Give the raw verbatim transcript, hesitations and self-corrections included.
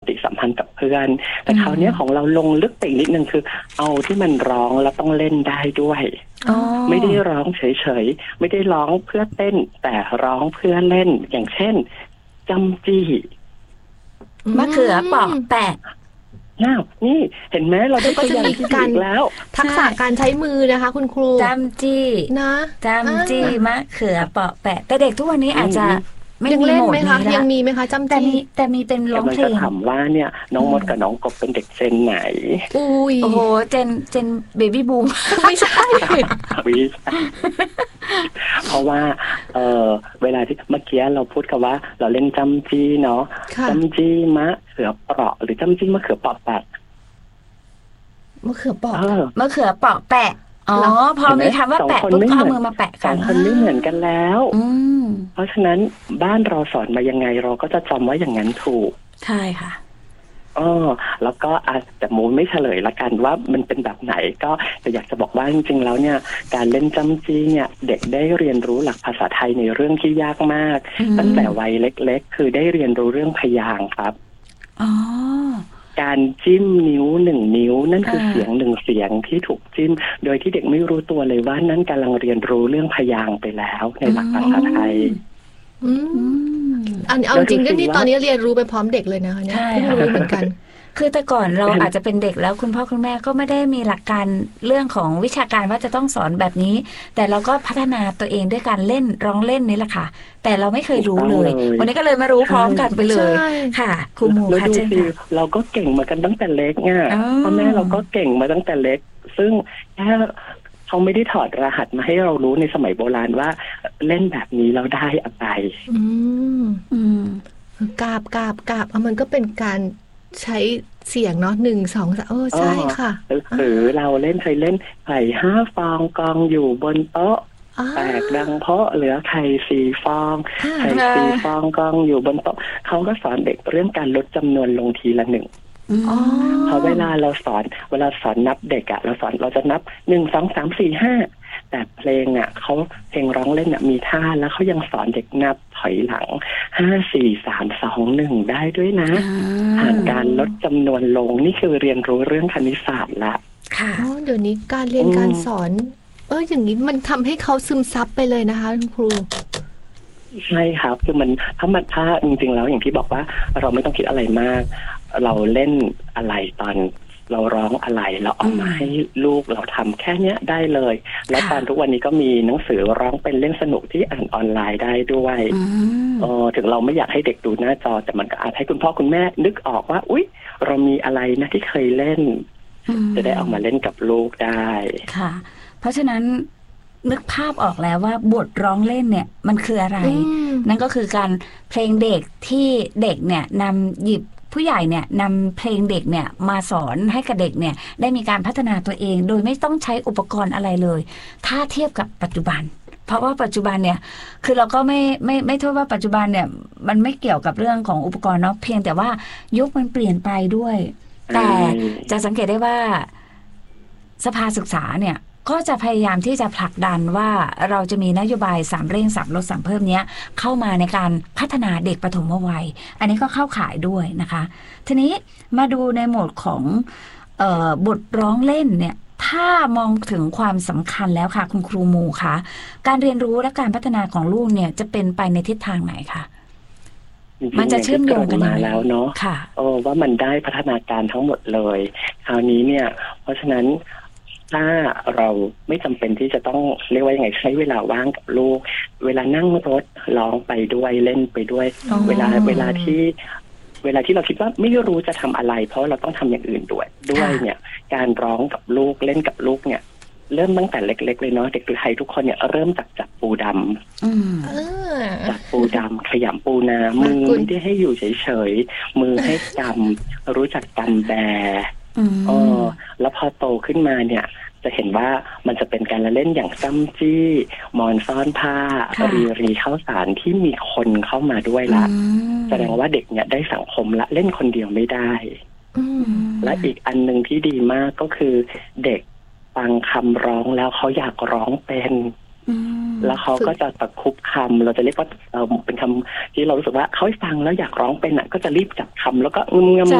ฏิสัมพันธ์กับเพื่อนแต่คราวนี้ของเราลงลึกไปอีกนิดนึงคือเอาที่มันร้องแล้วต้องเล่นได้ด้วยไม่ได้ร้องเฉยๆไม่ได้ร้องเพื่อเต้นแต่ร้องเพื่อเล่นอย่างเช่นจำจี้มะเขือเปาะแปะน้าวนี่เห็นไหมเราได้ตัวอย่างที่ดีแล้วทักษะการใช้มือนะคะคุณครูจำจี้นะจำจี้มะเขือเปาะแปะแต่เด็กทุกวันนี้อาจจะไม่มีโหมดนี้แล้วยังมีไหมคะจำจี้แต่มีแต่มีเป็นร้องเพลงถามว่าเนี่ยน้องมดกับน้องกบเป็นเด็กเจนไหนอุ้ยโอ้โหเจนเจนเบบี้บูมไม่ใช่เพราะว่าเออเวลาที่เมื่อกี้เราพูดกันว่าเราเล่นจำจี้เนาะจำจี้มะเขือเปราะหรือจำจี้มะเขือเปาะแปะมะเขือเปาะมะเขือเปาะแปะอ๋อพอมีคำว่าแปะปุ๊บเอามือมาแปะกันสองคนไม่เหมือนกันแล้วเพราะฉะนั้นบ้านเราสอนมายังไงเราก็จะจำว่าอย่างนั้นถูกใช่ค่ะอ๋อแล้วก็อาจจะมูไม่เฉลยละกันว่ามันเป็นแบบไหนก็แต่อยากจะบอกว่าจริงๆแล้วเนี่ยการเล่นจำจี้เนี่ยเด็กได้เรียนรู้หลักภาษาไทยในเรื่องที่ยากมากตั้งแต่วัยเล็กๆคือได้เรียนรู้เรื่องพยางค์ครับอ๋อการจิ้มนิ้วหนึ่งนิ้วนั่นคือเสียงหนึ่งเสียงที่ถูกจิ้มโดยที่เด็กไม่รู้ตัวเลยว่านั่นกำลังเรียนรู้เรื่องพยางค์ไปแล้วในหลักภาษาไทยอันเอาจริงก็นี่ตอนนี้เรียนรู้ไปพร้อมเด็กเลยนะคะเนี่ยเพิ่งรู้เหมือนกันคือแต่ก่อนเราอาจจะเป็นเด็กแล้วคุณพ่อคุณแม่ก็ไม่ได้มีหลักการเรื่องของวิชาการว่าจะต้องสอนแบบนี้แต่เราก็พัฒนาตัวเองด้วยการเล่นร้องเล่นนี่แหละค่ะแต่เราไม่เคยรู้เลยวันนี้ก็เลยมารู้พร้อมกันไปเลยค่ะครูหมูค่ะเช่นกันเราก็เก่งมากันตั้งแต่เล็กอ่ะพ่อแม่เราก็เก่งมาตั้งแต่เล็กซึ่งแค่เขาไม่ได้ถอดรหัสมาให้เรารู้ในสมัยโบราณว่าเล่นแบบนี้เราได้อะไรอืมอืมกาบกาบกาบมันก็เป็นการใช้เสียงเนาะหนึ่งสองสามเออใช่ค่ะหรือเราเล่นเคยเล่นไข่ห้าฟองกองอยู่บนโต๊ะแตกดังเพราะเหลือไข่สี่ฟองไข่สี่ฟองกองอยู่บนโต๊ะเขาก็สอนเด็กเรื่องการลดจำนวนลงทีละหนึ่งเพราะเวลาเราสอนเวลาสอนนับเด็กอะเราสอนเราจะนับหนึ่งสองสามสี่ห้าแต่เพลงอ่ะเขาเพลงร้องเล่นอ่ะมีท่าแล้วเขายังสอนเด็กนับถอยหลังห้าสี่สามสองหนึ่งได้ด้วยนะผ่านการลดจำนวนลงนี่คือเรียนรู้เรื่องคณิตศาสตร์ละค่ะอ๋อเดี๋ยวนี้การเรียนการสอนเอออย่างนี้มันทำให้เขาซึมซับไปเลยนะคะคุณครูใช่ครับคือมันถ้ามันถ้าจริงๆแล้วอย่างที่บอกว่าเราไม่ต้องคิดอะไรมากเราเล่นอะไรตอนเราร้องอะไรเราเอามาให้ลูกเราทำแค่เนี้ยได้เลยแล้วตอนทุกวันนี้ก็มีหนังสือร้องเป็นเล่นสนุกที่อ่านออนไลน์ได้ด้วยเออถึงเราไม่อยากให้เด็กดูหน้าจอแต่มันก็อาจให้คุณพ่อคุณแม่นึกออกว่าอุ๊ยเรามีอะไรนะที่เคยเล่นจะได้เอามาเล่นกับลูกได้ค่ะเพราะฉะนั้นนึกภาพออกแล้วว่าบทร้องเล่นเนี่ยมันคืออะไรนั่นก็คือการเพลงเด็กที่เด็กเนี่ยนำหยิบผู้ใหญ่เนี่ยนำเพลงเด็กเนี่ยมาสอนให้กับเด็กเนี่ยได้มีการพัฒนาตัวเองโดยไม่ต้องใช้อุปกรณ์อะไรเลยถ้าเทียบกับปัจจุบันเพราะว่าปัจจุบันเนี่ยคือเราก็ไม่ไม่ไม่โทษว่าปัจจุบันเนี่ยมันไม่เกี่ยวกับเรื่องของอุปกรณ์เนาะเพียงแต่ว่ายุคมันเปลี่ยนไปด้วยแต่จะสังเกตได้ว่าสภาศึกษาเนี่ยก็จะพยายามที่จะผลักดันว่าเราจะมีนโยบายสามเร่งสามลดสามเพิ่มเนี้ยเข้ามาในการพัฒนาเด็กปฐมวัยอันนี้ก็เข้าข่ายด้วยนะคะทีนี้มาดูในโหมดของเอ่อบทร้องเล่นเนี่ยถ้ามองถึงความสำคัญแล้วค่ะคุณครูมูคะการเรียนรู้และการพัฒนาของลูกเนี่ยจะเป็นไปในทิศทางไหนคะมันจะเชื่อมโยงกันมาแล้วเนาะค่ะโอ้ว่ามันได้พัฒนาการทั้งหมดเลยคราวนี้เนี่ยเพราะฉะนั้นถ้าเราไม่จำเป็นที่จะต้องเรียกว่ายังไงใช้เวลาว่างกับลูกเวลานั่งรถร้องไปด้วยเล่นไปด้วยเวลาเวลาที่เวลาที่เราคิดว่าไม่รู้จะทำอะไรเพราะเราต้องทำอย่างอื่นด้วยด้วยเนี่ยการร้องกับลูกเล่นกับลูกเนี่ยเริ่มตั้งแต่เล็กๆเลยเนาะเด็กไทยทุกคนเนี่ยเริ่มจากจับปูดำจับปูดำขยำปูนามือไม่ได้ให้อยู่เฉยๆมือให้กำรู้จักกำแบอ๋อแล้วพอโตขึ้นมาเนี่ยจะเห็นว่ามันจะเป็นการละเล่นอย่างซ้ำจี้มอนซ่อนผ้ารีรีข้าวสารที่มีคนเข้ามาด้วยละแสดงว่าเด็กเนี่ยได้สังคมละเล่นคนเดียวไม่ได้และอีกอันนึงที่ดีมากก็คือเด็กฟังคำร้องแล้วเขาอยากร้องเป็นแล้วเขาก็จะตะคุบคำเราจะเรียกว่าเออเป็นคำที่เรารู้สึกว่าเขาฟังแล้วอยากร้องเป็นอ่ะก็จะรีบจับคำแล้วก็งึม